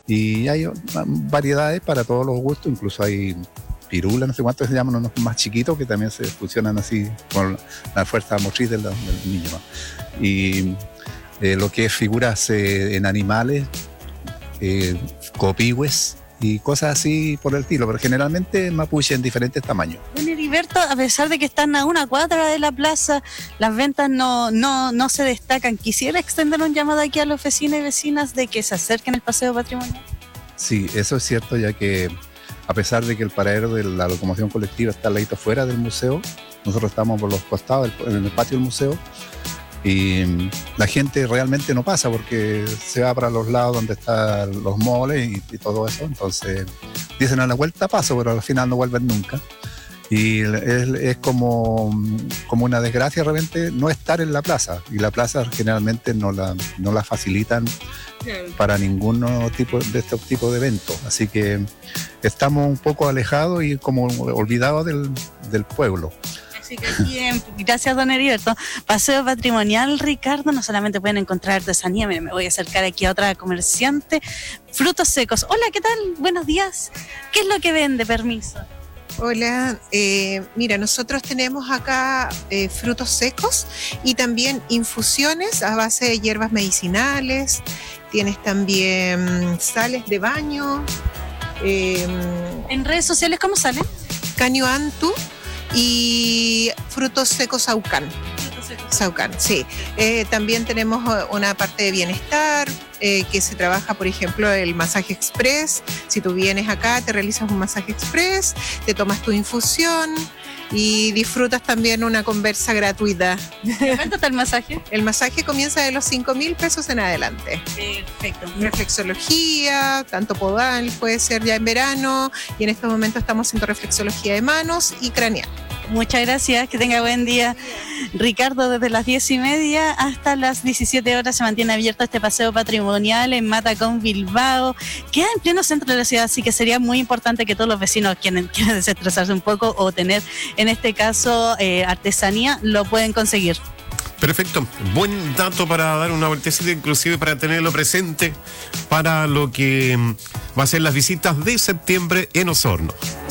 Y hay variedades para todos los gustos, incluso hay pirulas, no sé cuántos se llaman, unos más chiquitos que también se fusionan así con la fuerza motriz del niño, ¿no? Y lo que es figuras en animales, copihue y cosas así por el estilo, pero generalmente mapuche en diferentes tamaños. Don Heriberto, a pesar de que están a una cuadra de la plaza, las ventas no se destacan. ¿Quisiera extender un llamado aquí a los vecinos y vecinas de que se acerquen al paseo patrimonial? Sí, eso es cierto, ya que a pesar de que el paradero de la locomoción colectiva está al ladito fuera del museo, nosotros estamos por los costados, en el patio del museo, y la gente realmente no pasa porque se va para los lados donde están los moles y todo eso. Entonces dicen a la vuelta paso, pero al final no vuelven nunca. Y es como una desgracia realmente no estar en la plaza. Y la plaza generalmente no la facilitan para ningún tipo de este tipo de eventos. Así que estamos un poco alejados y como olvidados del pueblo. Así que bien, gracias don Heriberto. Paseo patrimonial, Ricardo, no solamente pueden encontrar artesanía, me voy a acercar aquí a otra comerciante, frutos secos. Hola, ¿qué tal? Buenos días. ¿Qué es lo que vende? Permiso. Hola, mira, nosotros tenemos acá frutos secos y también infusiones a base de hierbas medicinales, tienes también sales de baño. ¿En redes sociales cómo salen? Caño Antu y frutos secos Saucán. Saucán, sí. También tenemos una parte de bienestar que se trabaja, por ejemplo, el masaje express. Si tú vienes acá, te realizas un masaje express, te tomas tu infusión y disfrutas también una conversa gratuita. ¿Cuánto está el masaje? El masaje comienza de los 5.000 pesos en adelante. Perfecto. Reflexología, tanto podal, puede ser ya en verano, y en este momento estamos haciendo reflexología de manos y craneal. Muchas gracias, que tenga buen día. Ricardo, desde las 10:30 hasta las 17 horas se mantiene abierto este paseo patrimonial en Matacón, Bilbao. Queda en pleno centro de la ciudad, así que sería muy importante que todos los vecinos quieran desestresarse un poco o tener, en este caso, artesanía, lo pueden conseguir. Perfecto, buen dato para dar una vueltecita, inclusive para tenerlo presente para lo que va a ser las visitas de septiembre en Osorno.